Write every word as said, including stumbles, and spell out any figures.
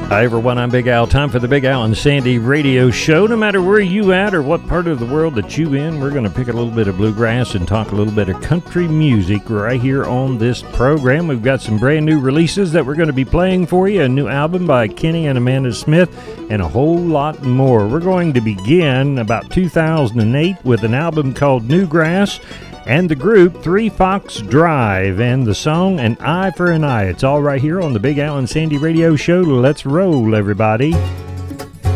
Hi everyone, I'm Big Al. Time for the Big Al and Sandy radio show. No matter where you at or what part of the world that you in, we're going to pick a little bit of bluegrass and talk a little bit of country music right here on this program. We've got some brand new releases that we're going to be playing for you, a new album by Kenny and Amanda Smith, and a whole lot more. We're going to begin about two thousand eight with an album called Newgrass, and the group Three Fox Drive, and the song An Eye for an Eye. It's all right here on the Big Al and Sandy radio show. Let's roll, everybody.